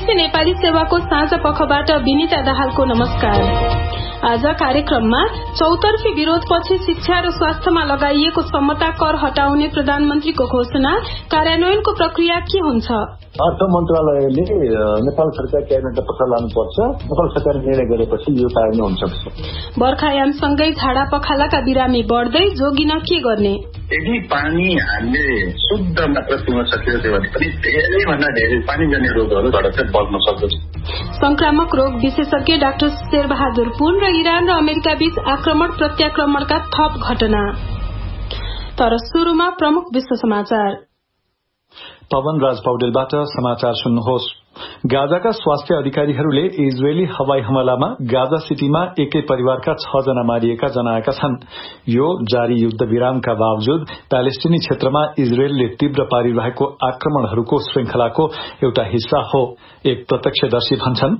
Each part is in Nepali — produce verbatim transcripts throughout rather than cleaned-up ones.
एसबीसी नेपाली सेवाको साँझ पखबाट विनिता दाहालको नमस्कार। आज कार्यक्रममा चौतर्फी विरोधपछि शिक्षा र स्वास्थ्यमा लगाइएको सम्मता कर हटाउने प्रधानमन्त्रीको घोषणा, कार्यान्वयनको प्रक्रिया के हुन्छ? अर्थ मन्त्रालयले नेपाल सरकार क्याबिनेटमा पत्र लानुपर्छ। नेपाल सरकार निर्णय गरेपछि यो कार्यान्वयन हुन्छ। बर्खायामसँगै झाडा पखालाका बिरामी बढ्दै, जोगिन के गर्ने? यदि पानी हामीले शुद्ध मात्र पिउन सकिएको थियो भने पनि धेरै भन्दा धेरै पानी जन्य रोगहरूबाट चाहिँ बच्न सक्दछ। संक्रामक रोग विशेषज्ञ डाक्टर शेरबहादुर पुन र इरान र अमेरिका बीच आक्रमण प्रत्याक्रमणका थप घटना। तर सुरुमा प्रमुख विश्व समाचार। पवन राज पौडेलबाट समाचार सुन्नुहोस्। गाजाका स्वास्थ्य अधिकारीहरूले इजरायली हवाई हमलामा गाजा सिटीमा एकै परिवारका छ जना मारिएका जनाएका छन्। यो जारी युद्ध विरामका बावजुद प्यालेस्टिनी क्षेत्रमा इजरायलले तीव्र पारिरहेको आक्रमणहरूको श्रृंखलाको एउटा हिस्सा हो। एक प्रत्यक्षदर्शी भन्छन्,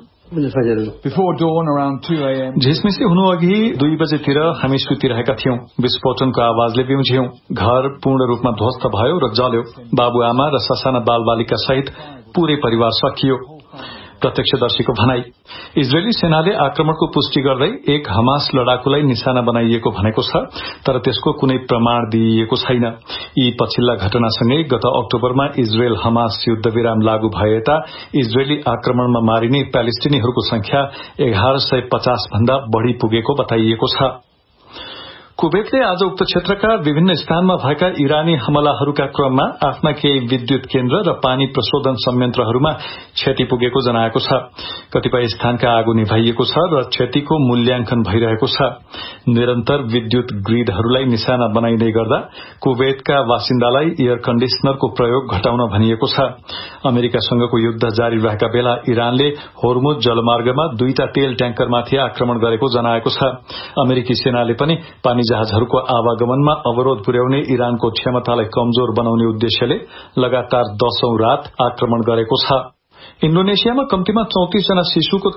झिसमिसी हुनु अघि दुई बजेतिर हामी सुतिरहेका थियौं। विस्फोटनको आवाजले बिउझ्यौं। घर पूर्ण रूपमा ध्वस्त भयो र जल्यो। बाबुआमा र ससाना बालबालिका सहित पूरै परिवार सकियो। प्रत्यक्षदर्शीको भनाई। इजरायली सेनाले आक्रमणको पुष्टि गर्दै एक हमास लडाकुलाई निशाना बनाइएको भनेको छ, तर त्यसको कुनै प्रमाण दिइएको छैन। यी पछिल्ला घटनासँगै गत अक्टोबरमा इजरायल हमास युद्ध विराम लागू भए यता इजरायली आक्रमणमा मारिने प्यालेस्टिनीहरूको संख्या एघार सय पचास भन्दा बढ़ी पुगेको बताइएको छ। कुवेतले आज उक्त क्षेत्रका विभिन्न स्थानमा भएका इरानी हमलाहरूका क्रममा आफ्ना केही विद्युत केन्द्र र पानी प्रशोधन संयन्त्रहरूमा क्षति पुगेको जनाएको छ। कतिपय स्थानका आगो निभाइएको छ र क्षतिको मूल्याङ्कन भइरहेको छ। निरन्तर विद्युत ग्रिडहरूलाई निशाना बनाइँदै गर्दा कुवेतका बासिन्दालाई एयर कण्डिसनरको प्रयोग घटाउन भनिएको छ। अमेरिकासँगको युद्ध जारी रहेका बेला इरानले होर्मुज जलमार्गमा दुईटा तेल ट्याङ्करमाथि आक्रमण गरेको जनाएको छ। अमेरिकी सेनाले पनि पानी जहाजहरूको आवागमनमा अवरोध पुर्याउने इरानको क्षमतालाई कमजोर बनाउने उद्देश्यले लगातार दशौं रात आक्रमण गरेको छ। इण्डोनेसियामा कम्तीमा चौतिस जना शिशुको